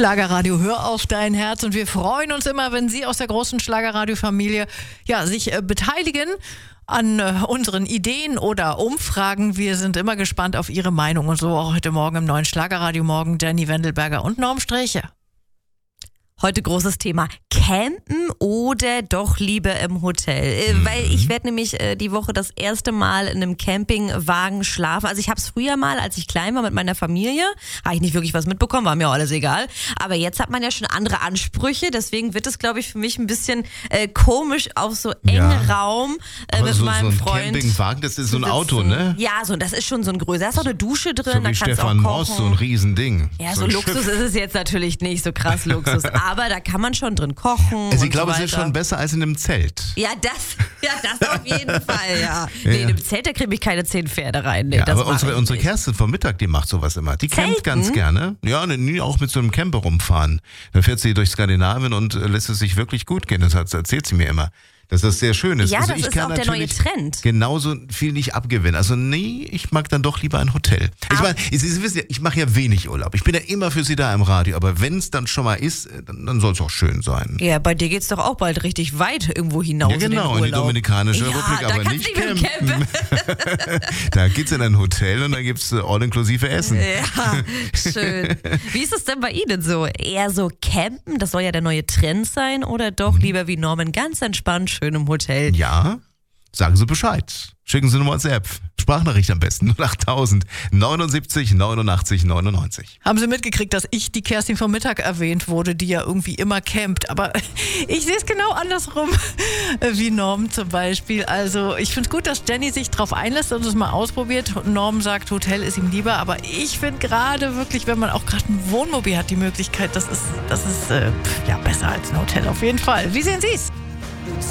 Schlagerradio, hör auf dein Herz. Und wir freuen uns immer, wenn Sie aus der großen Schlagerradio-Familie sich beteiligen an unseren Ideen oder Umfragen. Wir sind immer gespannt auf Ihre Meinung. Und so auch heute Morgen im neuen Schlagerradio Morgen Danny Wendelberger und Norm Sträche. Heute großes Thema: Campen oder doch lieber im Hotel? Weil ich werde nämlich die Woche das erste Mal in einem Campingwagen schlafen. Also ich habe es früher mal, als ich klein war mit meiner Familie, habe ich nicht wirklich was mitbekommen, war mir auch alles egal. Aber jetzt hat man ja schon andere Ansprüche, deswegen wird es, glaube ich, für mich ein bisschen komisch auf so engen Raum mit meinem so ein Freund. Campingwagen, das ist so ein Auto, ne? Ja, das ist schon so ein größer. Da ist auch eine Dusche drin, So da wie kannst du Stefan auch Moss, kochen. so ein Riesending. Ja, so ein Luxus Schiff. ist es jetzt natürlich nicht, so krass Luxus. Aber da kann man schon drin kochen. Also ich und glaube, so es ist weiter. schon besser als in einem Zelt. Ja, das auf jeden Fall, ja. Nee, in einem Zelt, da kriege ich keine 10 Pferde rein. Nee, Ja, das aber mach ich unsere nicht. Kerstin vom Mittag, die macht sowas immer. Die campt Zelten? ganz gerne. Ja, auch mit so einem Camper rumfahren. Dann fährt sie durch Skandinavien und lässt es sich wirklich gut gehen. Das erzählt sie mir immer. Dass das sehr schön ist. Ja, Also das ich ist kann auch der neue natürlich Trend. genauso viel nicht abgewinnen. Also nee, ich mag dann doch lieber ein Hotel. Ich meine, Sie wissen ja, ich mache ja wenig Urlaub. Ich bin ja immer für Sie da im Radio. Aber wenn es dann schon mal ist, dann soll es auch schön sein. Ja, bei dir geht's doch auch bald richtig weit irgendwo hinaus Ja, genau, in in den die Urlaub. Dominikanische Ja, Republik, da aber kannst nicht du nicht mit dem campen. Da geht's in ein Hotel und da gibt's all-inklusive Essen. Ja, schön. Wie ist es denn bei Ihnen so? Eher so campen, das soll ja der neue Trend sein, oder doch lieber wie Norman ganz entspannt schön im Hotel? Ja, sagen Sie Bescheid. Schicken Sie eine WhatsApp. Sprachnachricht am besten 08000 79 89 99. Haben Sie mitgekriegt, dass ich die Kerstin vom Mittag erwähnt wurde, die ja irgendwie immer campt? Aber ich sehe es genau andersrum, wie Norm zum Beispiel. Also ich finde es gut, dass Jenny sich drauf einlässt und es mal ausprobiert. Norm sagt, Hotel ist ihm lieber. Aber ich finde gerade wirklich, wenn man auch gerade ein Wohnmobil hat, die Möglichkeit, das ist besser als ein Hotel auf jeden Fall. Wie sehen Sie es?